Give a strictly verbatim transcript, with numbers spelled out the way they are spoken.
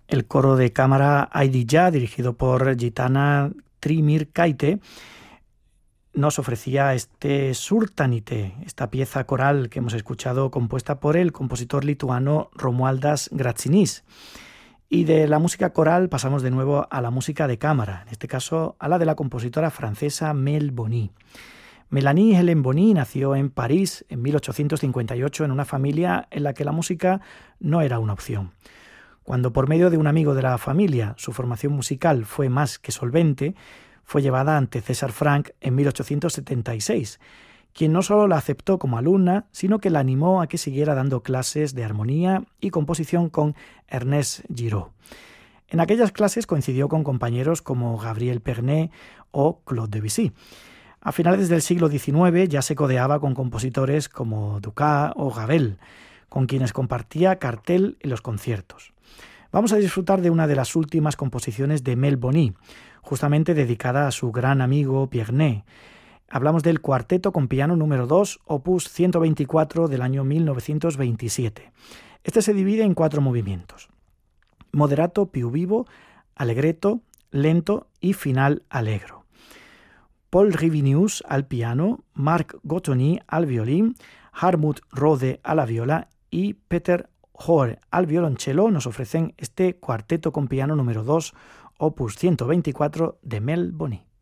El coro de cámara Aydilla, dirigido por Gitana Trimirkaite, nos ofrecía este Surtanite, esta pieza coral que hemos escuchado compuesta por el compositor lituano Romualdas Gračinis. Y de la música coral pasamos de nuevo a la música de cámara, en este caso a la de la compositora francesa Mel Boni. Mélanie Hélène Boni nació en París en mil ochocientos cincuenta y ocho en una familia en la que la música no era una opción. Cuando por medio de un amigo de la familia su formación musical fue más que solvente, fue llevada ante César Franck en mil ochocientos setenta y seis, quien no solo la aceptó como alumna, sino que la animó a que siguiera dando clases de armonía y composición con Ernest Giraud. En aquellas clases coincidió con compañeros como Gabriel Pernet o Claude Debussy. A finales del siglo diecinueve ya se codeaba con compositores como Dukas o Ravel, con quienes compartía cartel en los conciertos. Vamos a disfrutar de una de las últimas composiciones de Mel Boni, justamente dedicada a su gran amigo Pierné. Hablamos del Cuarteto con piano número dos, opus ciento veinticuatro del año mil novecientos veintisiete. Este se divide en cuatro movimientos: moderato più vivo, allegretto, lento y final allegro. Paul Rivinius al piano, Marc Gottoni al violín, Hartmut Rode a la viola y Peter Hoare al violonchelo nos ofrecen este Cuarteto con piano número dos, opus ciento veinticuatro de Mel Boni.